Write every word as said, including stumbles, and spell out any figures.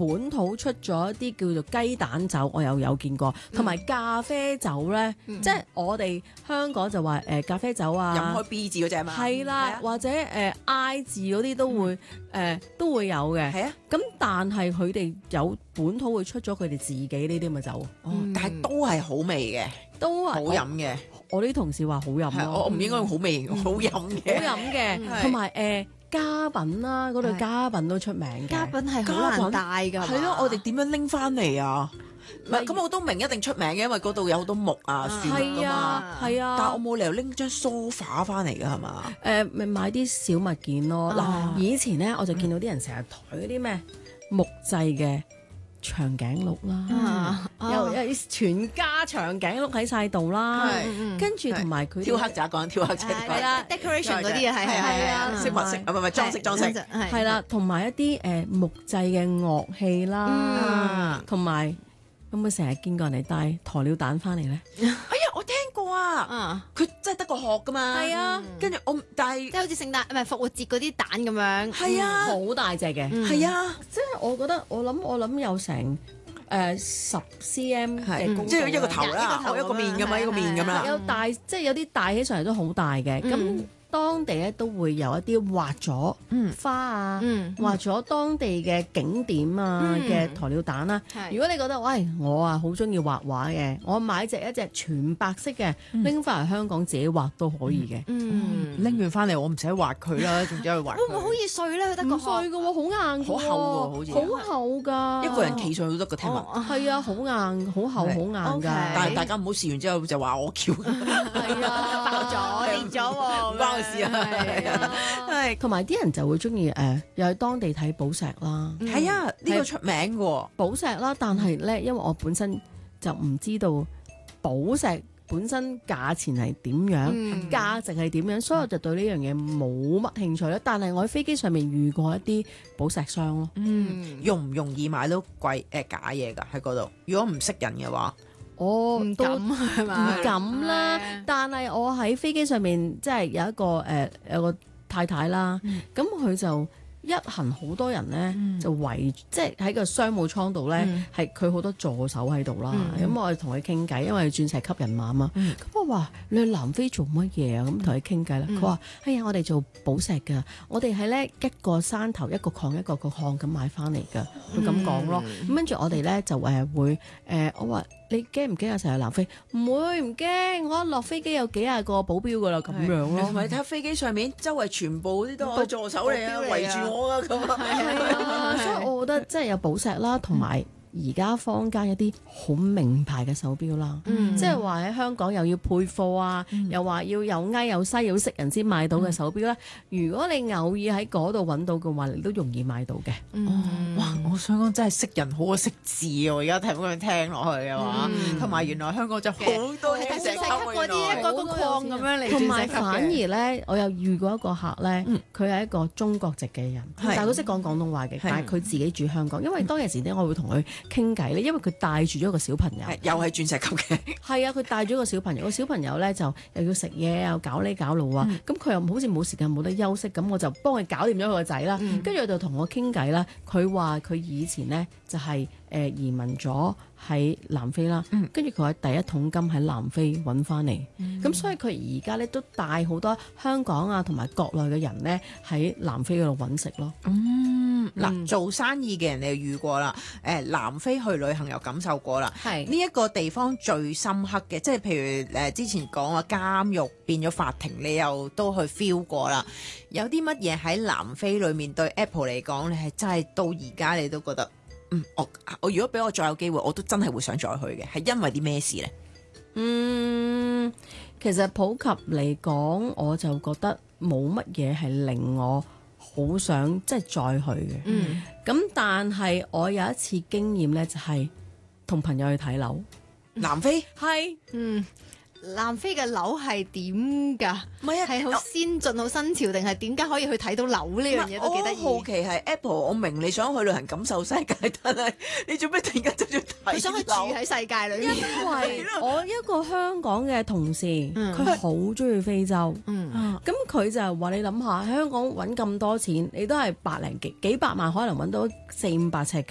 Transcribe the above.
本土出咗一啲叫做雞蛋酒，我又有見過，同埋咖啡酒咧， 嗯即係我哋香港就話誒、呃、咖啡酒啊， 飲開 B 字嗰只嘛， 係啦， 係啊或者誒、呃、I 字嗰啲都會誒、呃、都會有嘅。 係啊， 咁但係佢哋有本土會出咗佢哋自己呢啲咁嘅酒， 哦但係都係好味嘅， 都係好飲嘅， 我啲同事話好飲係我咯， 我唔應該用好味，好飲嘅， 好飲嘅， 係同埋誒家品啦，嗰度係家品都出名嘅。 嘉賓係好難帶㗎， 係咯，我哋點樣拎翻嚟啊？唔係例咁，我都明一定出名嘅，因為嗰度有好多木啊、樹木係㗎嘛。 啊係啊， 但係我冇理由拎張 sofa 翻嚟㗎，係嘛？ 誒咪買啲小物件咯。嗱、 啊以前咧我就見到啲人成日抬嗰啲咩木製嘅長頸鹿啦， 啊又有全家長頸鹿喺晒度啦， 係跟住同埋佢哋挑黑仔講挑黑仔， 係啦，decoration 嗰啲啊，係係係啊啊， 飾物飾啊，唔係唔係裝飾裝飾， 係係啦，同埋一啲誒木製嘅樂器啦， 啊！ 同埋有冇成日見過人哋帶鴕鳥蛋翻嚟咧？ 哎呀，我聽過啊， 啊， 佢真係得個殼㗎嘛。 係啊， 跟住我，但係即係好似聖誕唔係復活節嗰啲蛋咁樣， 係啊， 好大隻嘅， 嗯係啊， 即係我覺得我諗我諗有成誒十 cm 嘅係高度即係一個啦頭啦， 一個頭一個面咁嘛， 咁樣一個面咁啦。 有大，即係有啲大起上嚟都好大嘅。咁、 嗯當地咧都會有一啲畫咗嗯花啊， 嗯畫咗當地嘅景點啊嗯嘅鴕鳥蛋啦。 係如果你覺得喂我啊好中意畫畫嘅，我買隻一隻全白色嘅拎翻嚟香港自己畫都可以嘅。 嗯， 拎完翻嚟，我唔使畫佢啦，仲走去畫會唔會好易碎咧？佢得個唔碎嘅喎，好硬嘅喎， 好厚喎好似好厚㗎。 一個人企上去都得個聽聞。 哦係啊，好硬，好厚，好係硬㗎。 OK 但係大家唔好試完之後就話我翹，唔係啊， 爆咗裂咗喎， 關我事啊。 係啊， 係同埋啲人就會中意誒，又去當地睇寶石啦。 係啊，呢個出名嘅喎。 寶石啦，但係咧，因為我本身就唔知道寶石本身價錢係點樣， 嗯價值係點樣，所以我就對呢樣嘢冇乜興趣啦。但係我喺飛機上面遇過一啲寶石商咯， 嗯，容唔容易買到貴誒假嘢㗎喺嗰度？如果唔識人嘅話， 唔我都敢係唔嘛？ 敢啦。但係我喺飛機上面，即係有一個誒、呃、有個太太啦，咁佢、就一行好多人咧，就圍即係喺個商務艙度咧，係佢好多助手喺度啦。咁、我哋同佢傾偈，因為鑽石級人馬啊嘛。咁、我話你去南非做乜嘢啊？咁同佢傾偈啦。佢話：哎呀，我哋做寶石㗎，我哋係咧一個山頭一個礦一個個礦咁買翻嚟㗎。佢咁講咯。咁跟住我哋咧就誒會誒，我話。你驚唔驚啊？成日去南非唔會唔驚，我一落飛機有幾廿個保鏢噶啦，咁樣同咯。 埋睇下飛機上面周圍全部啲都係我助手嚟啊， 保鏢嚟啊圍住我啊咁啊。 係啊，所以我覺得即係有寶石啦，同埋而家坊間一啲好名牌嘅手錶啦， 嗯即係話喺香港又要配貨啊，又話要有挨有西有識人先買到嘅手錶咧。如果你偶爾喺嗰度揾到嘅話，你都容易買到嘅。 嗯哇！我想講真係識人好過識字啊！我而家睇咁樣聽落去嘅話，同埋原來香港就好多鑽石級嗰啲一個個礦咁樣嚟， 同埋鑽石級嘅反而咧，我有遇過一個客咧，佢係一個中國籍嘅人，但係佢識講廣東話嘅，但係佢自己住香港。因為當其時咧，我會同佢傾偈咧，因為佢帶住咗一個小朋友， 係又係鑽石級嘅， 係啊，佢帶咗個小朋友，個小朋友咧就又要食嘢，又搞呢搞路啊，咁佢又好似冇時間冇得休息，咁我就幫佢搞掂咗佢個仔啦，跟住佢就同我傾偈啦。佢話佢以前咧就係誒移民咗喺南非啦，跟住佢話第一桶金喺南非揾翻嚟，咁所以佢而家咧都帶好多香港啊同埋國內嘅人咧喺南非嗰度揾食咯。 嗯，嗱，做生意嘅人你又遇過啦，誒南非去旅行又感受過啦， 係呢一個地方最深刻嘅，即係譬如誒之前講話監獄變咗法庭，你又都去 feel 過啦。有啲乜嘢喺南非裏面對 Apple 嚟講，你係真係到而家你都覺得，嗯，我我如果俾我再有機會，我都真係會想再去嘅，係因為啲咩事呢？ 嗯，其實普及嚟講，我就覺得冇乜嘢係令我好想即係再去嘅。 嗯咁但係我有一次經驗呢，就係同朋友去睇樓， 南非係嗯，南非嘅樓係點㗎？ 唔係啊， 係好先進、好新潮，定係點解可以去睇到樓呢樣嘢都幾得意？ 我好奇係 Apple，我明你想去旅行感受世界，但係你做咩突然間就要睇佢想去住樓喺世界裏面。 因為我一個香港嘅同事， 嗯佢好中意非洲。 嗯咁佢就係話：你諗下，香港揾咁多錢，你都係百零幾幾百萬，可能揾到四五百尺嘅